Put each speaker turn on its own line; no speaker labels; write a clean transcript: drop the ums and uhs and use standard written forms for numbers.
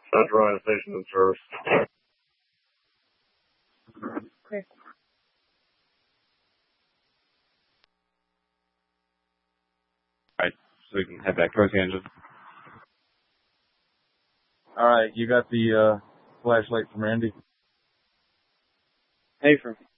Central Line Station in service.
Clear.
Alright, so we can head back towards the engine.
Alright, you got the flashlight from Randy?
Hey, from